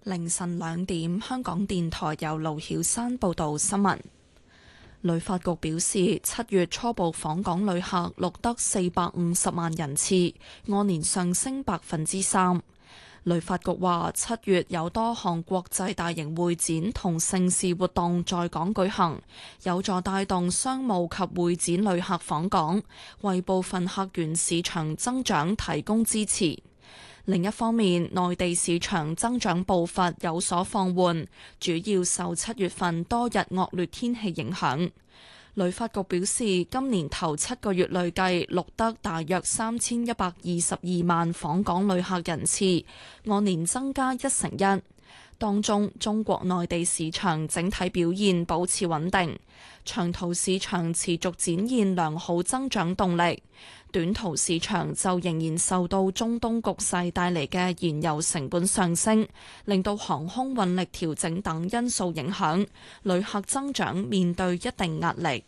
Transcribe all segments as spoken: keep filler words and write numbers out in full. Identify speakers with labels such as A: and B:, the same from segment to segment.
A: 凌晨兩點，香港電台由盧曉山報道新聞。旅發局表示，七月初步訪港旅客錄得四百五十萬人次，按年上升百分之三。旅發局話，七月有多項國際大型會展同盛事活動在港舉行，有助帶動商務及會展旅客訪港，為部分客源市場增長提供支持。另一方面，內地市場增長步伐有所放緩，主要受七月份多日惡劣天氣影響。旅發局表示，今年頭七個月累計錄得大約三千一百二十二萬訪港旅客人次，按年增加一成一。當中，中國內地市場整體表現保持穩定，長途市場持續展現良好增長動力，短途市場就仍然受到中東局勢帶嚟嘅燃油成本上升，令到航空運力調整等因素影響，旅客增長面對一定壓力。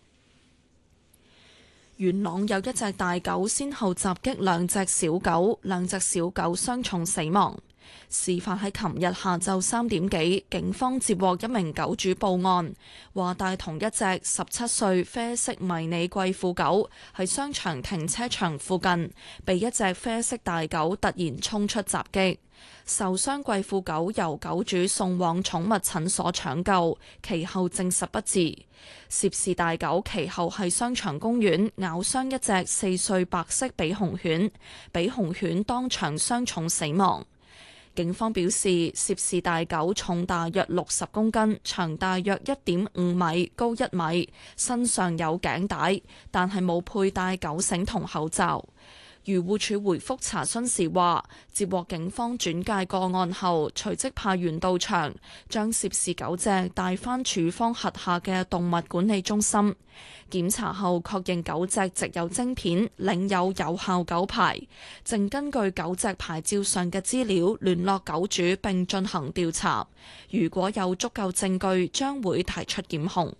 A: 元朗有一隻大狗先後襲擊兩隻小狗，兩隻小狗傷重死亡。事發喺琴日下晝三點幾，警方接獲一名狗主報案，話帶同一隻十七歲啡色迷你貴婦狗喺商場停車場附近，被一隻啡色大狗突然衝出襲擊。受傷貴婦狗由狗主送往寵物診所搶救，其後證實不治。涉事大狗其後喺商場公園咬傷一隻四歲白色比熊犬，比熊犬當場傷重死亡。警方表示，涉事大狗重大約六十公斤，長大約一點五米，高一米，身上有頸帶，但係冇佩戴狗繩同口罩。漁護署回覆查詢時話，接獲警方轉介個案後，隨即派員到場，將涉事狗隻帶返署方轄下嘅動物管理中心檢查後，確認狗隻植有晶片，領有有效狗牌，正根據狗隻牌照上嘅資料聯絡狗主並進行調查。如果有足夠證據，將會提出檢控。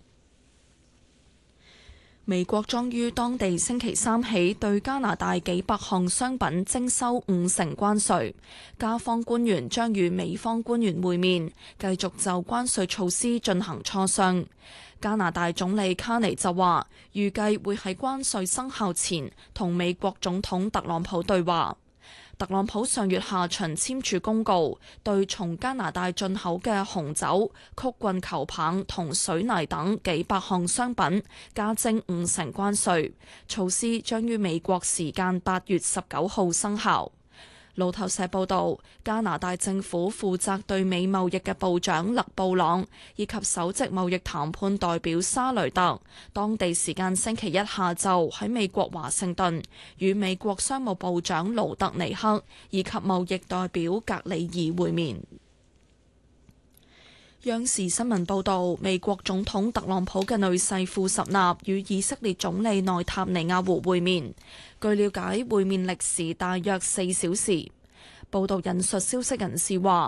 A: 美國將於當地星期三起對加拿大幾百項商品徵收五成關稅，加方官員將與美方官員會面，繼續就關稅措施進行磋商。加拿大總理卡尼就話，預計會喺關稅生效前同美國總統特朗普對話。特朗普上月下旬簽署公告，對從加拿大進口嘅紅酒、曲棍球棒同水泥等幾百項商品加徵五成關稅，措施將於美國時間八月十九號生效。路透社報道，加拿大政府負責對美貿易嘅部長勒布朗以及首席貿易談判代表沙雷特，當地時間星期一下晝喺美國華盛頓與美國商務部長盧特尼克以及貿易代表格里爾會面。央視新聞報道，美國總統特朗普嘅女婿庫什納與以色列總理內塔尼亞胡會面。據了解，會面歷時大約四小時。報道引述消息人士話，